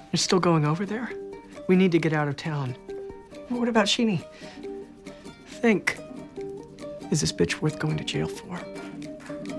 You're still going over there? We need to get out of town. What about Sheenie? Think. Is this bitch worth going to jail for?